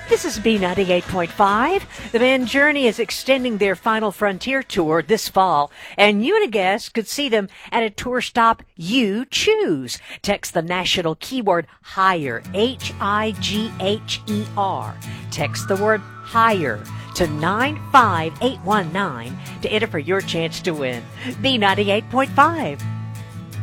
This is B98.5. The band Journey is extending their Final Frontier tour this fall, and you and a guest could see them at a tour stop you choose. Text the national keyword HIGHER, HIGHER. Text the word HIGHER to 95819 to enter for your chance to win. B98.5.